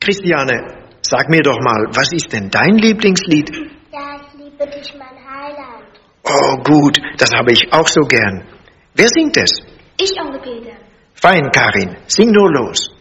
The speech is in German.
Christiane, sag mir doch mal, was ist denn dein Lieblingslied? Ja, ich liebe dich, mein Heiland. Oh, gut, das habe ich auch so gern. Wer singt es? Ich, Onkel Peter. Fein, Karin, sing nur los.